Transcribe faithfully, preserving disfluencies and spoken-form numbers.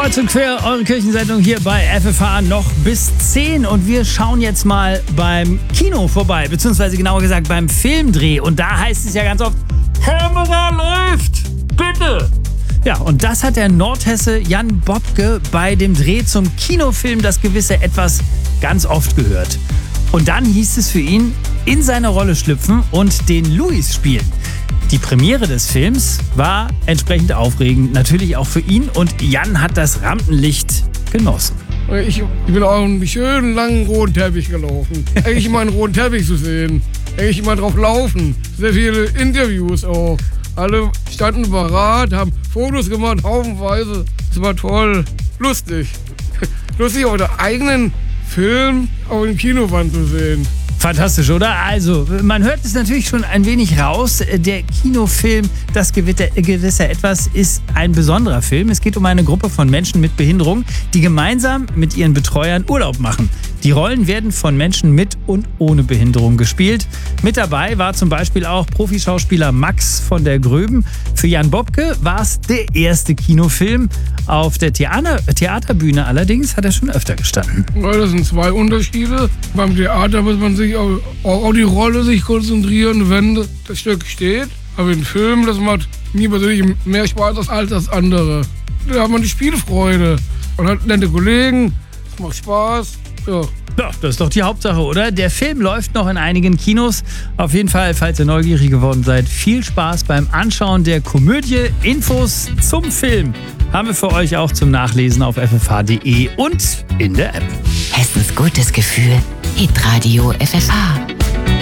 Kreuz und quer, eure Kirchensendung hier bei F F H noch bis zehn. Und wir schauen jetzt mal beim Kino vorbei, beziehungsweise genauer gesagt beim Filmdreh. Und da heißt es ja ganz oft, Kamera läuft, bitte. Ja, und das hat der Nordhesse Jan Bobke bei dem Dreh zum Kinofilm Das gewisse Etwas ganz oft gehört. Und dann hieß es für ihn, in seine Rolle schlüpfen und den Luis spielen. Die Premiere des Films war entsprechend aufregend, natürlich auch für ihn, und Jan hat das Rampenlicht genossen. Ich, ich bin auf einen schönen langen roten Teppich gelaufen. Eigentlich immer einen roten Teppich zu sehen. Eigentlich immer drauf laufen. Sehr viele Interviews auch. Alle standen parat, haben Fotos gemacht, haufenweise. Es war toll. Lustig. Lustig, auch den eigenen Film auf dem Kinowand zu sehen. Fantastisch, oder? Also, man hört es natürlich schon ein wenig raus. Der Kinofilm Das gewisse Etwas ist ein besonderer Film. Es geht um eine Gruppe von Menschen mit Behinderung, die gemeinsam mit ihren Betreuern Urlaub machen. Die Rollen werden von Menschen mit und ohne Behinderung gespielt. Mit dabei war zum Beispiel auch Profischauspieler Max von der Gröben. Für Jan Bobke war es der erste Kinofilm. Auf der Theater- Theaterbühne allerdings hat er schon öfter gestanden. Das sind zwei Unterschiede. Beim Theater muss man sich auf, auch auf die Rolle sich konzentrieren, wenn das Stück steht. Aber im Film, das macht mir persönlich mehr Spaß als das andere. Da hat man die Spielfreude. Man hat nette Kollegen, es macht Spaß. Ja. Ja, das ist doch die Hauptsache, oder? Der Film läuft noch in einigen Kinos. Auf jeden Fall, falls ihr neugierig geworden seid, viel Spaß beim Anschauen der Komödie. Infos zum Film haben wir für euch auch zum Nachlesen auf f f h punkt d e und in der App. Hessens gutes Gefühl. Hitradio F F H.